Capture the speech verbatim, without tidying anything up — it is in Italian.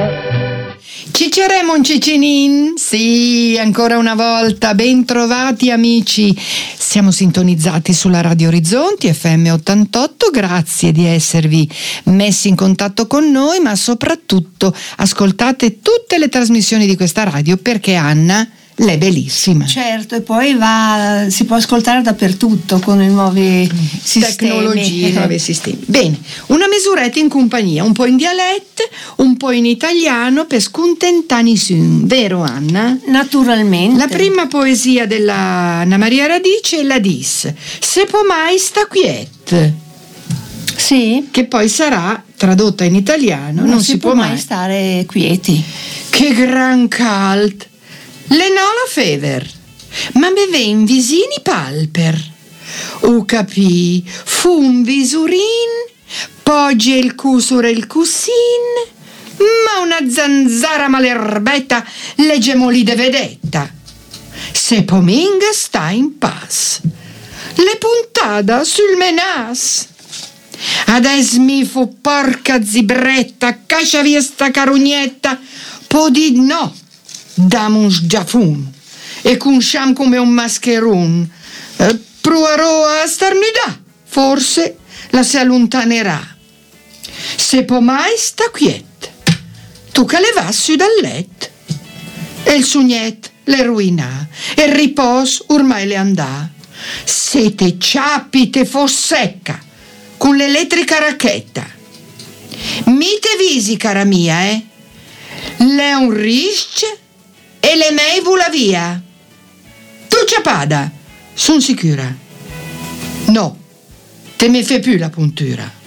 Ciceremon Cicinin, sì, ancora una volta, ben trovati amici. Siamo sintonizzati sulla Radio Orizzonti F M ottantotto, grazie di esservi messi in contatto con noi, ma soprattutto ascoltate tutte le trasmissioni di questa radio perché Anna l'è bellissima. Certo, e poi va, si può ascoltare dappertutto con i nuovi sistemi. Tecnologie, nuovi sistemi. Bene, una mesuretta in compagnia, un po' in dialetto, un po' in italiano per scontentani sun, vero Anna? Naturalmente. La prima poesia della Anna Maria Radice è la dis, se può mai sta quiet. Sì. Che poi sarà tradotta in italiano, non, non si, si può, può mai stare quieti. Che gran calt. Le nola fever, ma me ven visini palper. U capì, fu un visurin, poggi il cusure il cusin, ma una zanzara malerbetta leggemoli de vedetta. Se pominga sta in pas, le puntada sul menas. Ades mi fu porca zibretta, cascia via sta carugnetta, po di no. Dam un sgiafun e cunciam come un mascherun. Eh, proverò a starnudà, forse la si allontanerà. Se può mai sta quiet, tu che le vassi dal let. E il sugnet le ruinà, e il ripos ormai le andà. Se te ciappi te fos secca, con l'elettrica racchetta. Mi te visi, cara mia, eh? Le un risce e le mei vula via. Tu ciapada, son sicura. No, te mi fai più la puntura.